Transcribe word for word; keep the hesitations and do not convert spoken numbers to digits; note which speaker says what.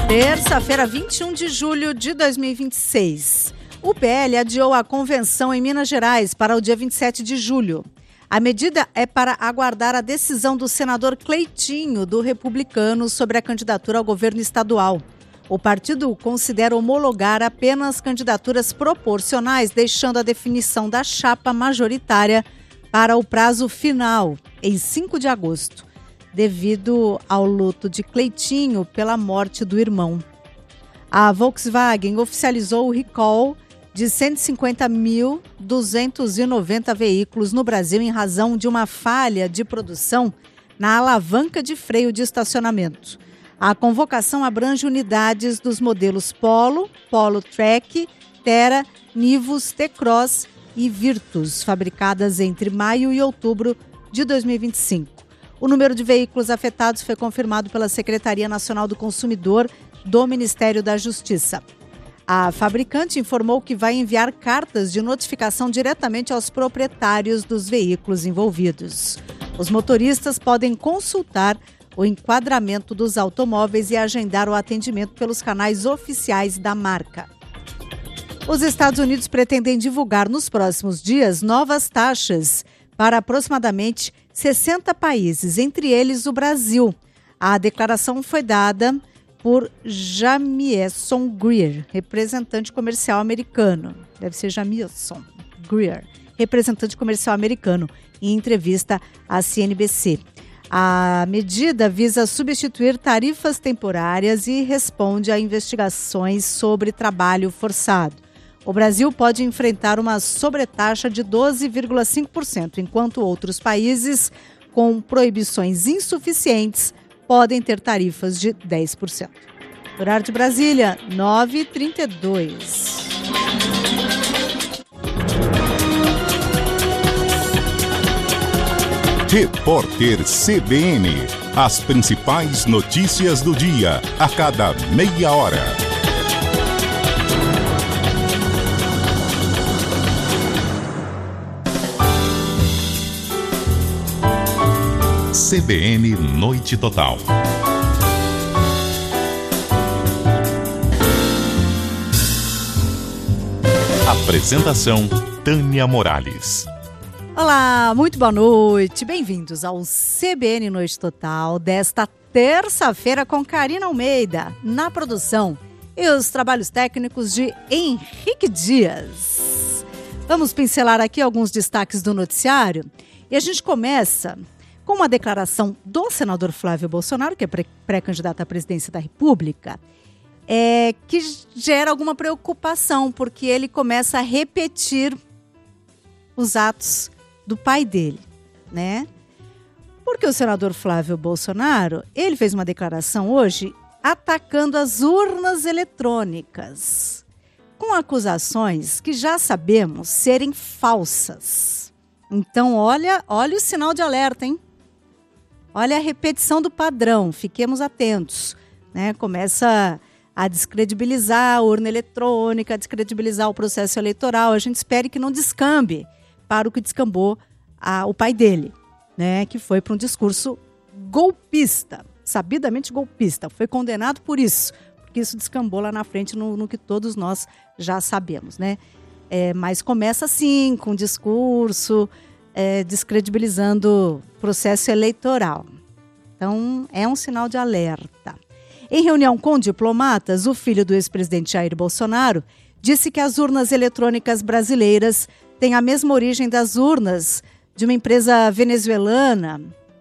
Speaker 1: Terça-feira, vinte e um de julho de dois mil e vinte e seis. O P L adiou a convenção em Minas Gerais para o dia vinte e sete de julho. A medida é para aguardar a decisão do senador Cleitinho, do Republicano, sobre a candidatura ao governo estadual. O partido considera homologar apenas candidaturas proporcionais, deixando a definição da chapa majoritária para o prazo final, em cinco de agosto, devido ao luto de Cleitinho pela morte do irmão. A Volkswagen oficializou o recall de cento e cinquenta mil duzentos e noventa veículos no Brasil em razão de uma falha de produção na alavanca de freio de estacionamento. A convocação abrange unidades dos modelos Polo, Polo Track, Terra, Nivus, T-Cross e Virtus, fabricadas entre maio e outubro de dois mil e vinte e cinco. O número de veículos afetados foi confirmado pela Secretaria Nacional do Consumidor do Ministério da Justiça. A fabricante informou que vai enviar cartas de notificação diretamente aos proprietários dos veículos envolvidos. Os motoristas podem consultar o enquadramento dos automóveis e agendar o atendimento pelos canais oficiais da marca. Os Estados Unidos pretendem divulgar nos próximos dias novas taxas para aproximadamente sessenta países, entre eles o Brasil. A declaração foi dada por Jamieson Greer, representante comercial americano. Deve ser Jamieson Greer, representante comercial americano, em entrevista à C N B C. A medida visa substituir tarifas temporárias e responde a investigações sobre trabalho forçado. O Brasil pode enfrentar uma sobretaxa de doze vírgula cinco por cento, enquanto outros países com proibições insuficientes podem ter tarifas de dez por cento. Horário de Brasília, nove e trinta e dois.
Speaker 2: Repórter C B N. As principais notícias do dia, a cada meia hora. C B N Noite Total. Apresentação: Tânia Morales.
Speaker 1: Olá, muito boa noite. Bem-vindos ao C B N Noite Total desta terça-feira com Karina Almeida na produção e os trabalhos técnicos de Henrique Dias. Vamos pincelar aqui alguns destaques do noticiário e a gente começa com uma declaração do senador Flávio Bolsonaro, que é pré-candidato à presidência da República, é, que gera alguma preocupação, porque ele começa a repetir os atos do pai dele, né? Porque o senador Flávio Bolsonaro, ele fez uma declaração hoje atacando as urnas eletrônicas, com acusações que já sabemos serem falsas. Então, olha, olha o sinal de alerta, hein? Olha a repetição do padrão, fiquemos atentos, né? Começa a descredibilizar a urna eletrônica, a descredibilizar o processo eleitoral. A gente espere que não descambe para o que descambou a, o pai dele, né? Que foi para um discurso golpista, sabidamente golpista. Foi condenado por isso, porque isso descambou lá na frente no, no que todos nós já sabemos, né? É, mas começa assim, com um discurso é, descredibilizando o processo eleitoral. Então, é um sinal de alerta. Em reunião com diplomatas, o filho do ex-presidente Jair Bolsonaro disse que as urnas eletrônicas brasileiras têm a mesma origem das urnas de uma empresa venezuelana